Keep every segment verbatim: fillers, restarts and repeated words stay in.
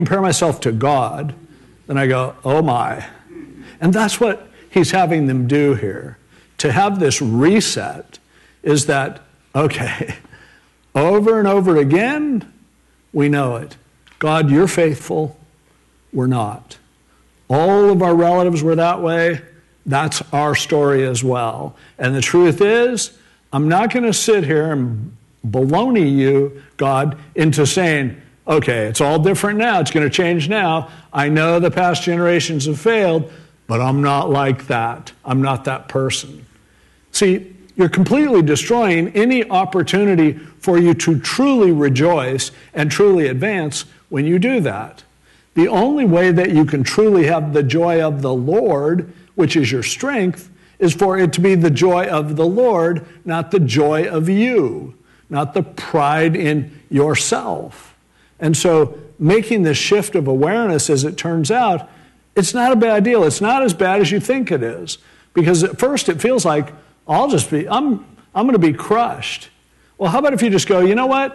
compare myself to God, then I go, oh my. And that's what he's having them do here. To have this reset is that, okay, over and over again, we know it. God, you're faithful. We're not. All of our relatives were that way. That's our story as well. And the truth is, I'm not going to sit here and baloney you, God, into saying, okay, it's all different now. It's going to change now. I know the past generations have failed, but I'm not like that. I'm not that person. See, you're completely destroying any opportunity for you to truly rejoice and truly advance when you do that. The only way that you can truly have the joy of the Lord, which is your strength, is for it to be the joy of the Lord, not the joy of you, not the pride in yourself. And so making this shift of awareness, as it turns out, it's not a bad deal. It's not as bad as you think it is. Because at first it feels like, I'll just be, I'm, I'm going to be crushed. Well, how about if you just go, you know what?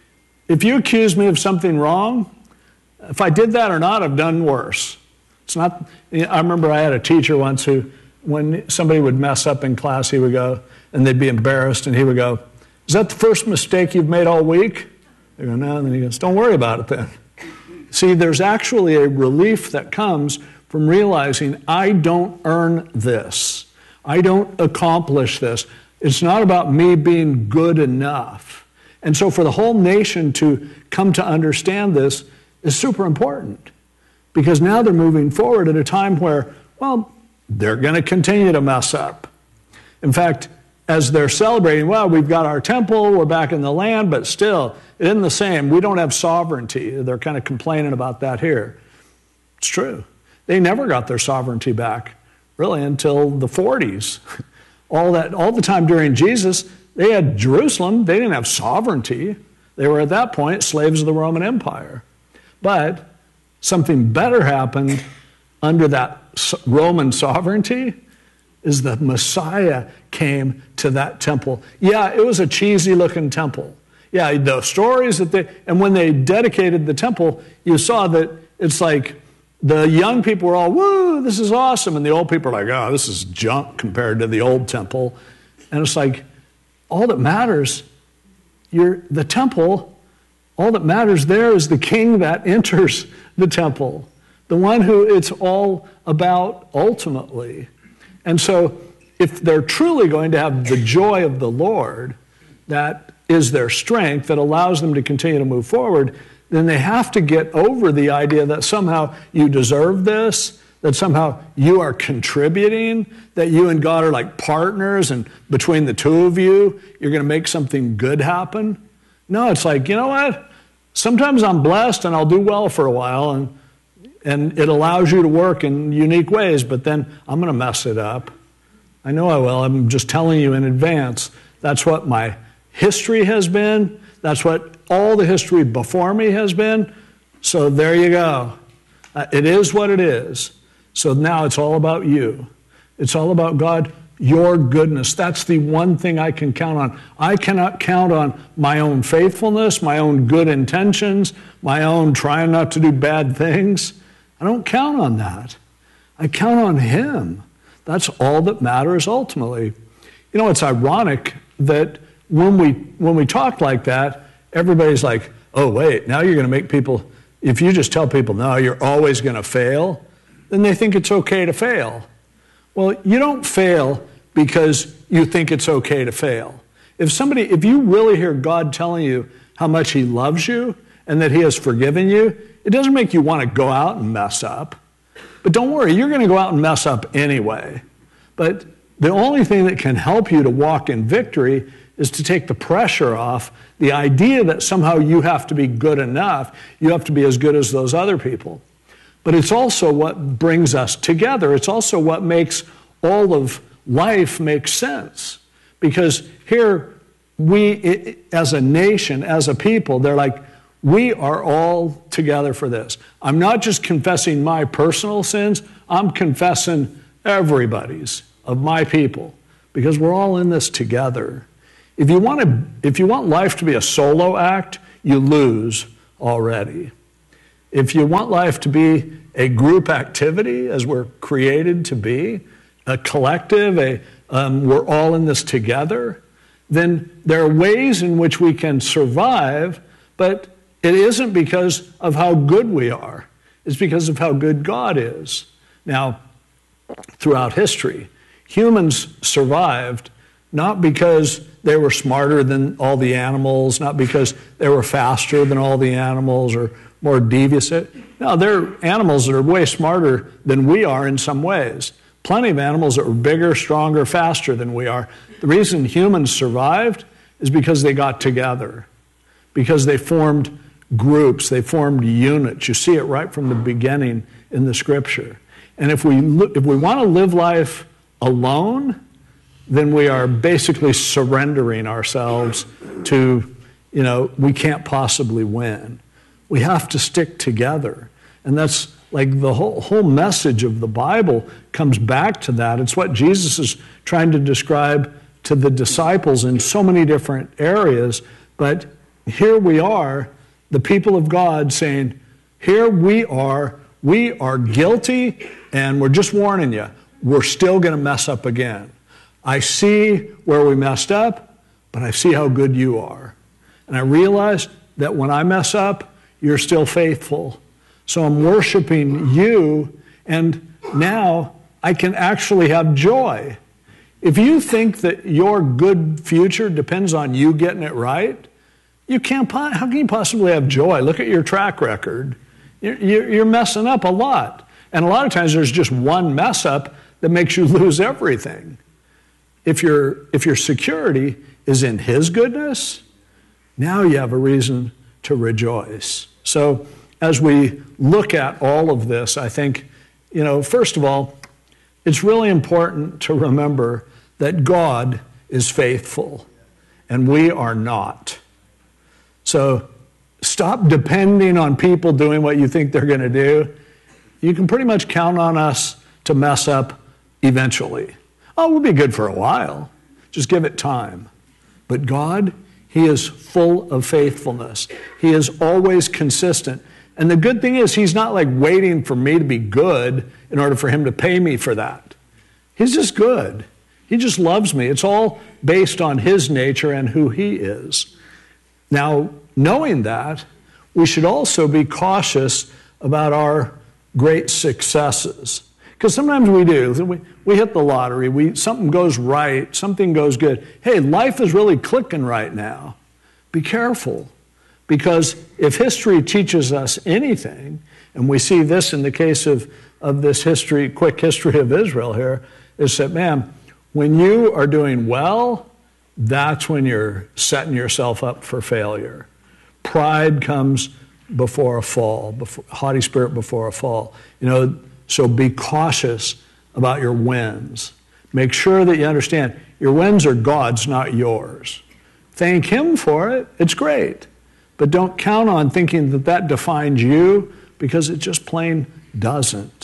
If you accuse me of something wrong, if I did that or not, I've done worse. It's not, I remember I had a teacher once who, when somebody would mess up in class, he would go, and they'd be embarrassed, and he would go, is that the first mistake you've made all week? They go, no. And then he goes, don't worry about it then. See, there's actually a relief that comes from realizing I don't earn this. I don't accomplish this. It's not about me being good enough. And so for the whole nation to come to understand this is super important, because now they're moving forward at a time where, well, they're going to continue to mess up. In fact, as they're celebrating, well, we've got our temple, we're back in the land, but still, it isn't the same. We don't have sovereignty. They're kind of complaining about that here. It's true. They never got their sovereignty back, really, until the forties. All that, all the time during Jesus, they had Jerusalem. They didn't have sovereignty. They were at that point slaves of the Roman Empire. But something better happened under that Roman sovereignty is the Messiah came to that temple. Yeah, it was a cheesy looking temple. Yeah, the stories that they, and when they dedicated the temple, you saw that it's like the young people were all, woo, this is awesome. And the old people are like, oh, this is junk compared to the old temple. And it's like, all that matters, you're the temple, all that matters there is the king that enters the temple, the one who it's all about ultimately. And so if they're truly going to have the joy of the Lord, that is their strength, that allows them to continue to move forward, then they have to get over the idea that somehow you deserve this, that somehow you are contributing, that you and God are like partners, and between the two of you, you're going to make something good happen. No, it's like, you know what? Sometimes I'm blessed and I'll do well for a while, and and it allows you to work in unique ways, but then I'm going to mess it up. I know I will. I'm just telling you in advance. That's what my history has been. That's what all the history before me has been. So there you go. Uh, it is what it is. So now it's all about you. It's all about God, your goodness. That's the one thing I can count on. I cannot count on my own faithfulness, my own good intentions, my own trying not to do bad things. I don't count on that. I count on Him. That's all that matters ultimately. You know, it's ironic that when we when we talk like that, everybody's like, oh, wait, now you're going to make people, if you just tell people, no, you're always going to fail, then they think it's okay to fail. Well, you don't fail because you think it's okay to fail. If somebody, if you really hear God telling you how much He loves you and that He has forgiven you, it doesn't make you want to go out and mess up. But don't worry, you're going to go out and mess up anyway. But the only thing that can help you to walk in victory is to take the pressure off the idea that somehow you have to be good enough, you have to be as good as those other people. But it's also what brings us together. It's also what makes all of life make sense. Because here, we, it, as a nation, as a people, they're like, we are all together for this. I'm not just confessing my personal sins, I'm confessing everybody's, of my people, because we're all in this together. If you want to, if you want life to be a solo act, you lose already. If you want life to be a group activity, as we're created to be, a collective, a um, we're all in this together, then there are ways in which we can survive, but it isn't because of how good we are. It's because of how good God is. Now, throughout history, humans survived not because they were smarter than all the animals, not because they were faster than all the animals or more devious. No, there are animals that are way smarter than we are in some ways. Plenty of animals that were bigger, stronger, faster than we are. The reason humans survived is because they got together, because they formed groups, they formed units. You see it right from the beginning in the Scripture. And if we look, if we want to live life alone, then we are basically surrendering ourselves to, you know, we can't possibly win. We have to stick together. And that's like the whole, whole message of the Bible comes back to that. It's what Jesus is trying to describe to the disciples in so many different areas. But here we are, the people of God, saying, here we are, we are guilty, and we're just warning you, we're still going to mess up again. I see where we messed up, but I see how good you are. And I realize that when I mess up, you're still faithful. So I'm worshiping you, and now I can actually have joy. If you think that your good future depends on you getting it right, you can't. How can you possibly have joy? Look at your track record. You're, you're messing up a lot. And a lot of times there's just one mess up that makes you lose everything. If your, if your security is in His goodness, now you have a reason to rejoice. So as we look at all of this, I think, you know, first of all, it's really important to remember that God is faithful and we are not. So stop depending on people doing what you think they're going to do. You can pretty much count on us to mess up eventually. Oh, we'll be good for a while. Just give it time. But God, He is full of faithfulness. He is always consistent. And the good thing is, He's not like waiting for me to be good in order for Him to pay me for that. He's just good. He just loves me. It's all based on His nature and who He is. Now, knowing that, we should also be cautious about our great successes. Because sometimes we do. We, we hit the lottery. We, something goes right. Something goes good. Hey, life is really clicking right now. Be careful. Because if history teaches us anything, and we see this in the case of, of this history, quick history of Israel here, is that, man, when you are doing well, that's when you're setting yourself up for failure. Pride comes before a fall, before, haughty spirit before a fall. You know, so be cautious about your wins. Make sure that you understand your wins are God's, not yours. Thank Him for it. It's great. But don't count on thinking that that defines you, because it just plain doesn't.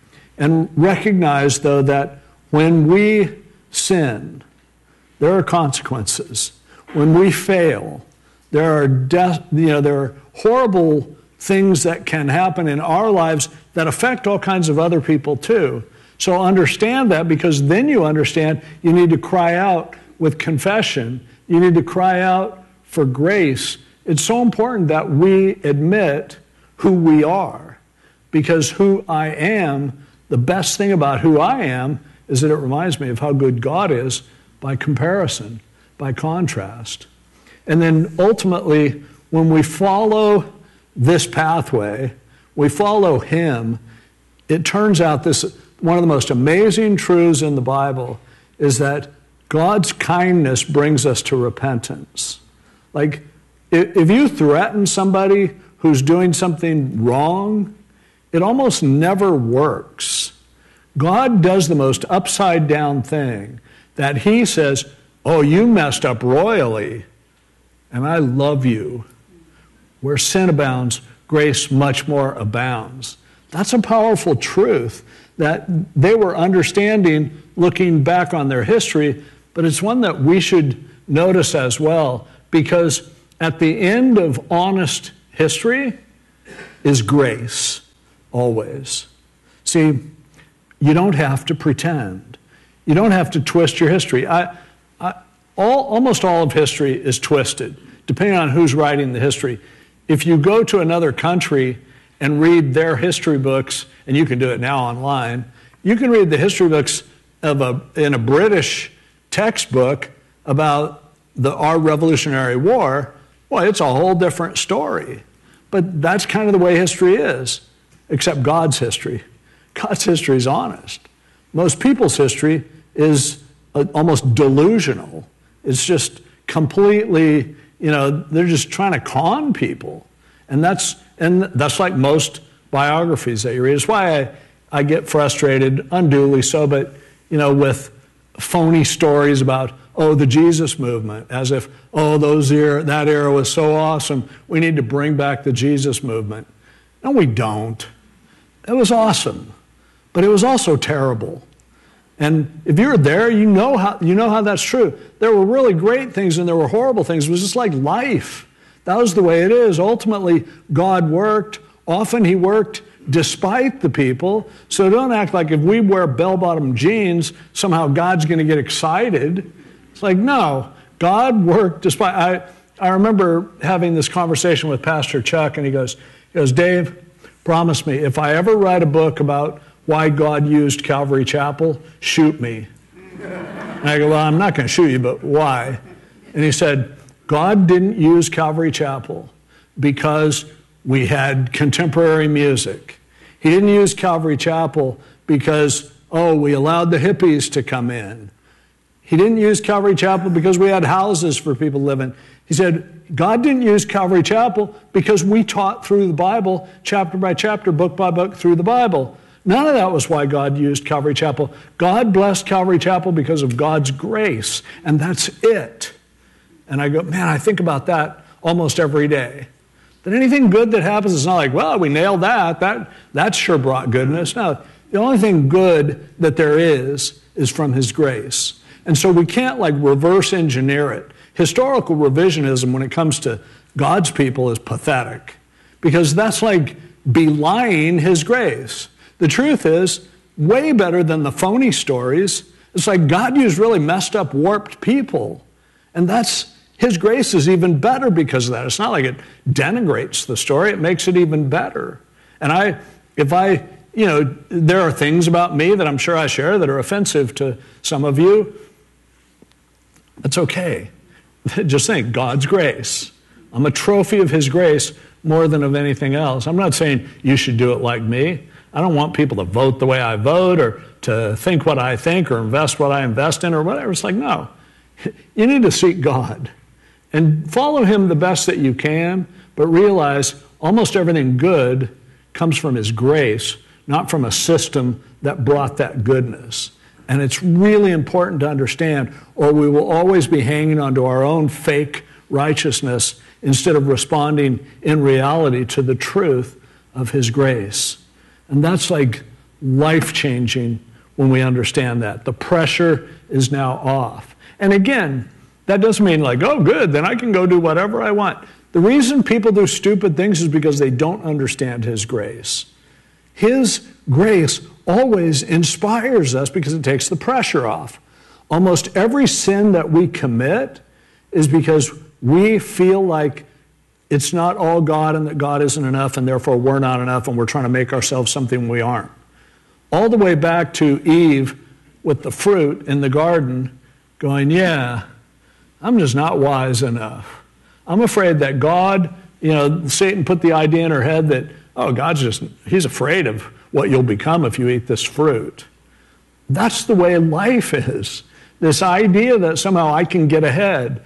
And recognize, though, that when we sin, there are consequences. When we fail, there are death, you know, there are horrible things that can happen in our lives that affect all kinds of other people too. So understand that, because then you understand you need to cry out with confession. You need to cry out for grace. It's so important that we admit who we are, because who I am, the best thing about who I am is that it reminds me of how good God is by comparison, by contrast. And then ultimately, when we follow this pathway, we follow Him, it turns out this, one of the most amazing truths in the Bible is that God's kindness brings us to repentance. Like, if you threaten somebody who's doing something wrong, it almost never works. God does the most upside down thing, that He says, oh, you messed up royally, and I love you. Where sin abounds, grace much more abounds. That's a powerful truth that they were understanding looking back on their history, but it's one that we should notice as well, because at the end of honest history, is grace, always. See, you don't have to pretend. You don't have to twist your history. I, I, all, almost all of history is twisted, depending on who's writing the history. If you go to another country and read their history books, and you can do it now online, you can read the history books of a, in a British textbook about the, our Revolutionary War. Well, it's a whole different story. But that's kind of the way history is, except God's history. God's history is honest. Most people's history is uh, almost delusional. It's just completely, you know, they're just trying to con people. And that's and that's like most biographies that you read. It's why I, I get frustrated, unduly so, but, you know, with phony stories about, oh, the Jesus movement, as if, oh, those era, that era was so awesome, we need to bring back the Jesus movement. No, we don't. It was awesome, but it was also terrible. And if you're there, you know how you know how that's true. There were really great things and there were horrible things. It was just like life. That was the way it is. Ultimately, God worked. Often he worked despite the people. So don't act like if we wear bell-bottom jeans, somehow God's going to get excited. It's like, no, God worked despite. I, I remember having this conversation with Pastor Chuck, and he goes, he goes, Dave, promise me, if I ever write a book about why God used Calvary Chapel, shoot me. And I go, well, I'm not going to shoot you, but why? And he said, God didn't use Calvary Chapel because we had contemporary music. He didn't use Calvary Chapel because, oh, we allowed the hippies to come in. He didn't use Calvary Chapel because we had houses for people to live in. He said, God didn't use Calvary Chapel because we taught through the Bible, chapter by chapter, book by book, through the Bible. None of that was why God used Calvary Chapel. God blessed Calvary Chapel because of God's grace, and that's it. And I go, man, I think about that almost every day. That anything good that happens is not like, well, we nailed that. That, that sure brought goodness. No, the only thing good that there is is from his grace. And so we can't like reverse engineer it. Historical revisionism when it comes to God's people is pathetic because that's like belying his grace. The truth is, way better than the phony stories, it's like God used really messed up, warped people. And that's, his grace is even better because of that. It's not like it denigrates the story, it makes it even better. And I, if I, you know, there are things about me that I'm sure I share that are offensive to some of you. It's okay. Just think, God's grace. I'm a trophy of his grace more than of anything else. I'm not saying you should do it like me. I don't want people to vote the way I vote or to think what I think or invest what I invest in or whatever. It's like, no. You need to seek God and follow him the best that you can, but realize almost everything good comes from his grace, not from a system that brought that goodness. And it's really important to understand, or we will always be hanging onto our own fake righteousness instead of responding in reality to the truth of his grace. And that's like life-changing when we understand that. The pressure is now off. And again, that doesn't mean like, oh, good, then I can go do whatever I want. The reason people do stupid things is because they don't understand his grace. His grace always inspires us because it takes the pressure off. Almost every sin that we commit is because we feel like it's not all God and that God isn't enough and therefore we're not enough and we're trying to make ourselves something we aren't. All the way back to Eve with the fruit in the garden going, yeah, I'm just not wise enough. I'm afraid that God, you know, Satan put the idea in her head that, oh, God's just, he's afraid of what you'll become if you eat this fruit. That's the way life is. This idea that somehow I can get ahead.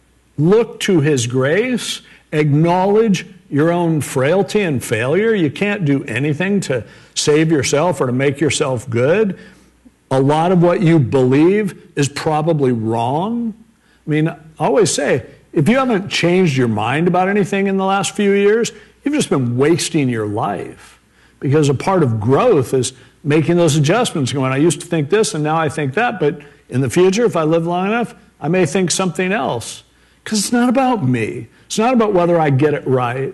Look to his grace. Acknowledge your own frailty and failure. You can't do anything to save yourself or to make yourself good. A lot of what you believe is probably wrong. I mean, I always say, if you haven't changed your mind about anything in the last few years, you've just been wasting your life. Because a part of growth is making those adjustments, going, I used to think this and now I think that, but in the future, if I live long enough, I may think something else. Because it's not about me. It's not about whether I get it right.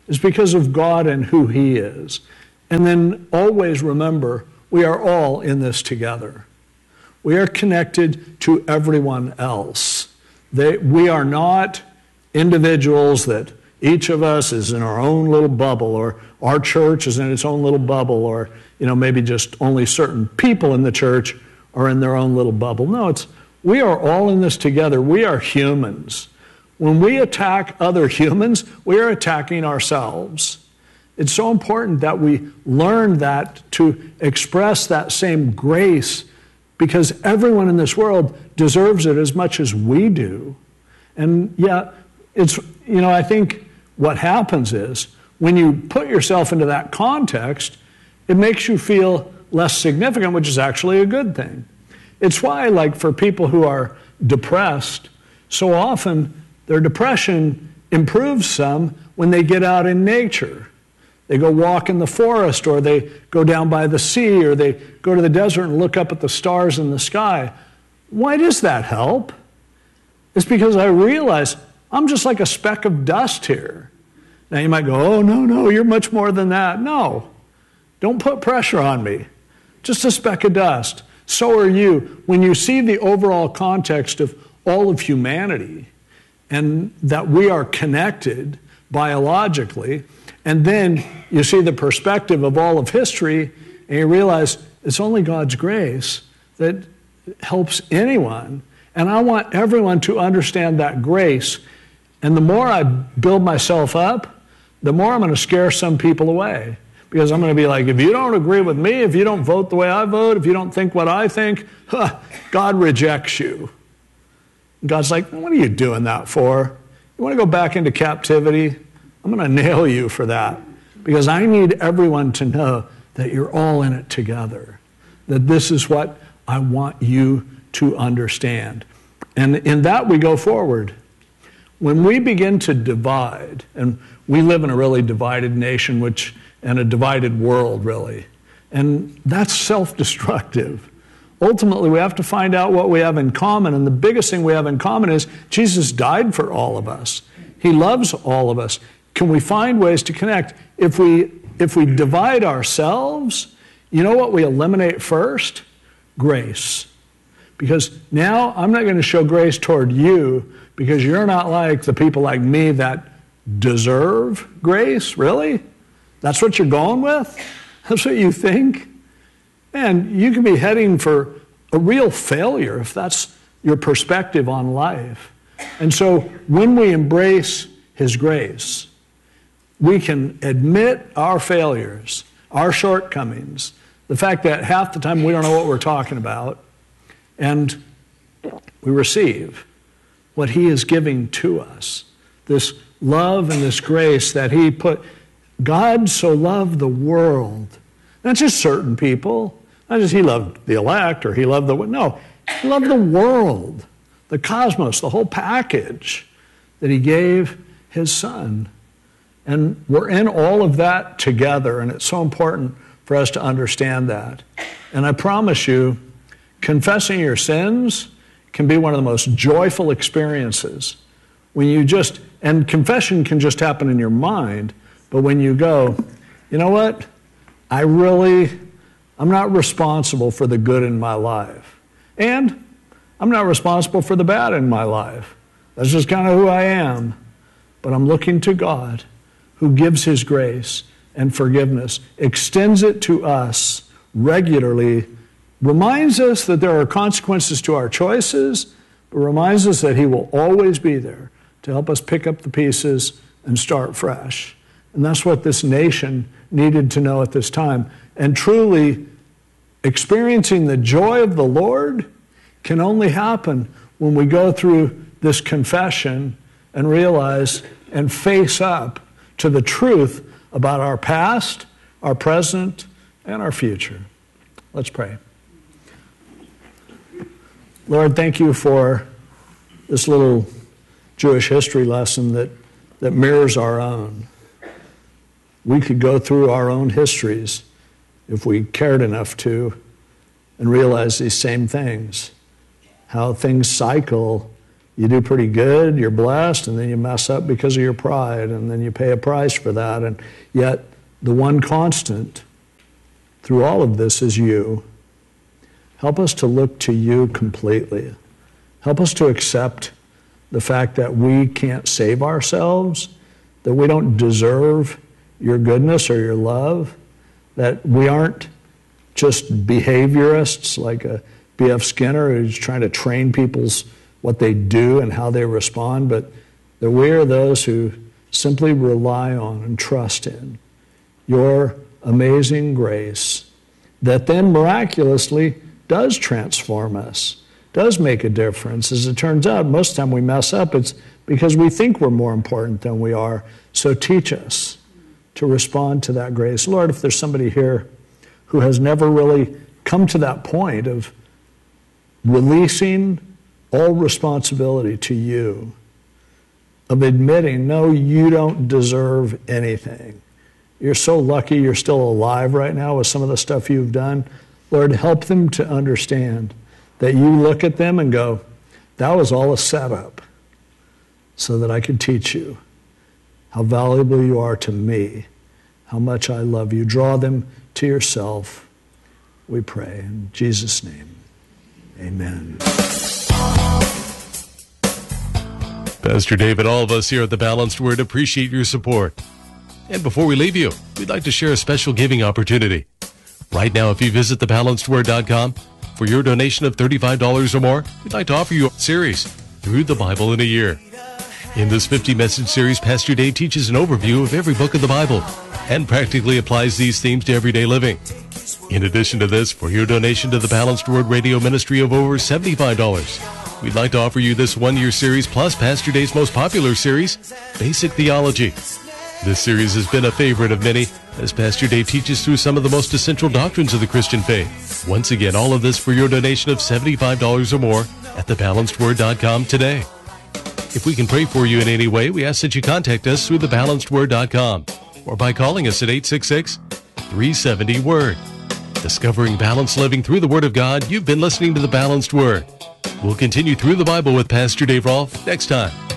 is because of God and who He is. And then always remember, we are all in this together. We are connected to everyone else. They, we are not individuals that each of us is in our own little bubble, or our church is in its own little bubble, or you know maybe just only certain people in the church are in their own little bubble. No, it's we are all in this together. We are humans. When we attack other humans, we are attacking ourselves. It's so important that we learn that to express that same grace, because everyone in this world deserves it as much as we do. And yeah, it's, you know, I think what happens is when you put yourself into that context, it makes you feel less significant, which is actually a good thing. It's why, like, for people who are depressed, so often their depression improves some when they get out in nature. They go walk in the forest, or they go down by the sea, or they go to the desert and look up at the stars in the sky. Why does that help? It's because I realize I'm just like a speck of dust here. Now you might go, oh, no, no, you're much more than that. No, don't put pressure on me. Just a speck of dust. So are you. When you see the overall context of all of humanity, and that we are connected biologically, and then you see the perspective of all of history, and you realize it's only God's grace that helps anyone. And I want everyone to understand that grace. And the more I build myself up, the more I'm going to scare some people away. Because I'm going to be like, if you don't agree with me, if you don't vote the way I vote, if you don't think what I think, huh, God rejects you. And God's like, what are you doing that for? You want to go back into captivity? I'm going to nail you for that. Because I need everyone to know that you're all in it together. That this is what I want you to understand. And in that we go forward. When we begin to divide, and we live in a really divided nation, which and a divided world, really. And that's self-destructive. Ultimately, we have to find out what we have in common, and the biggest thing we have in common is Jesus died for all of us. He loves all of us. Can we find ways to connect? If we, if we divide ourselves, you know what we eliminate first? Grace. Because now I'm not going to show grace toward you because you're not like the people like me that deserve grace, really? That's what you're going with? That's what you think? Man, you could be heading for a real failure if that's your perspective on life. And so when we embrace His grace, we can admit our failures, our shortcomings, the fact that half the time we don't know what we're talking about, and we receive what He is giving to us, this love and this grace that He put. God so loved the world, not just certain people, not just He loved the elect or He loved the, no, He loved the world, the cosmos, the whole package, that He gave His Son. And we're in all of that together, and it's so important for us to understand that. And I promise you, confessing your sins can be one of the most joyful experiences. When you just, and confession can just happen in your mind, but when you go, you know what? I really, I'm not responsible for the good in my life. And I'm not responsible for the bad in my life. That's just kind of who I am. But I'm looking to God, who gives His grace and forgiveness, extends it to us regularly, reminds us that there are consequences to our choices, but reminds us that He will always be there to help us pick up the pieces and start fresh. And that's what this nation needed to know at this time. And truly, experiencing the joy of the Lord can only happen when we go through this confession and realize and face up to the truth about our past, our present, and our future. Let's pray. Lord, thank you for this little Jewish history lesson that, that mirrors our own. We could go through our own histories if we cared enough to and realize these same things, how things cycle you do pretty good, you're blessed, and then you mess up because of your pride, and then you pay a price for that. And yet, the one constant through all of this is you. Help us to look to you completely. Help us to accept the fact that we can't save ourselves, that we don't deserve your goodness or your love, that we aren't just behaviorists like a B F Skinner who's trying to train people's what they do and how they respond, but that we are those who simply rely on and trust in your amazing grace that then miraculously does transform us, does make a difference. As it turns out, most of the time we mess up, it's because we think we're more important than we are. So teach us to respond to that grace. Lord, if there's somebody here who has never really come to that point of releasing all responsibility to you, of admitting, no, you don't deserve anything. You're so lucky you're still alive right now with some of the stuff you've done. Lord, help them to understand that you look at them and go, that was all a setup so that I could teach you how valuable you are to me, how much I love you. Draw them to yourself, we pray. In Jesus' name, amen. Pastor David, all of us here at The Balanced Word appreciate your support. And before we leave you, we'd like to share a special giving opportunity. Right now, if you visit the balanced word dot com, for your donation of thirty-five dollars or more, we'd like to offer you a series, Through the Bible in a Year. In this fifty-message series, Pastor Dave teaches an overview of every book of the Bible and practically applies these themes to everyday living. In addition to this, for your donation to the Balanced Word Radio Ministry of over seventy-five dollars, we'd like to offer you this one-year series plus Pastor Dave's most popular series, Basic Theology. This series has been a favorite of many as Pastor Dave teaches through some of the most essential doctrines of the Christian faith. Once again, all of this for your donation of seventy-five dollars or more at the balanced word dot com today. If we can pray for you in any way, we ask that you contact us through the balanced word dot com or by calling us at eight six six, three seven zero, word. Discovering balanced living through the Word of God, you've been listening to The Balanced Word. We'll continue through the Bible with Pastor Dave Rolfe next time.